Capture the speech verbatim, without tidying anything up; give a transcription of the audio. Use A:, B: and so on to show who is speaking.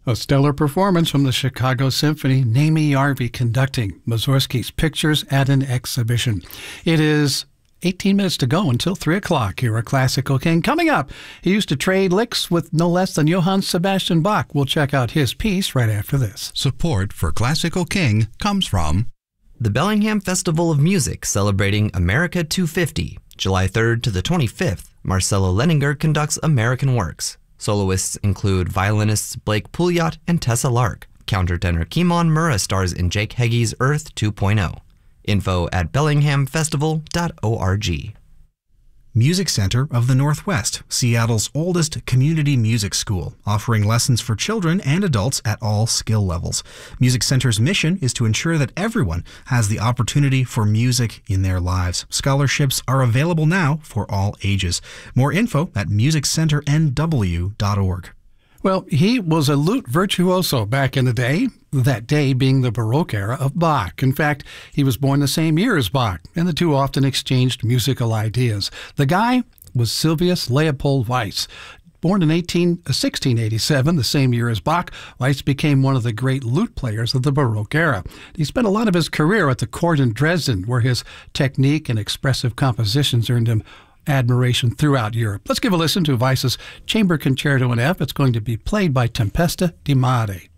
A: A stellar performance from the Chicago Symphony, Mamie Yarvey conducting Mussorgsky's Pictures at an Exhibition. It is eighteen minutes to go until three o'clock here at Classical King. Coming up, he used to trade licks with no less than Johann Sebastian Bach. We'll check out his piece right after this.
B: Support for Classical King comes from
C: the Bellingham Festival of Music, celebrating America two fifty. July third to the twenty-fifth, Marcelo Leninger conducts American Works. Soloists include violinists Blake Pouliot and Tessa Lark. Countertenor Kimon Murrah stars in Jake Heggie's Earth two point oh. Info at bellingham festival dot org.
D: Music Center of the Northwest, Seattle's oldest community music school, offering lessons for children and adults at all skill levels. Music Center's mission is to ensure that everyone has the opportunity for music in their lives. Scholarships are available now for all ages. More info at music center n w dot org.
A: Well, he was a lute virtuoso back in the day, that day being the Baroque era of Bach. In fact, he was born the same year as Bach, and the two often exchanged musical ideas. The guy was Silvius Leopold Weiss. Born in eighteen, sixteen eighty-seven, the same year as Bach, Weiss became one of the great lute players of the Baroque era. He spent a lot of his career at the court in Dresden, where his technique and expressive compositions earned him admiration throughout Europe. Let's give a listen to Weiss's Chamber Concerto in F. It's going to be played by Tempesta di Mare.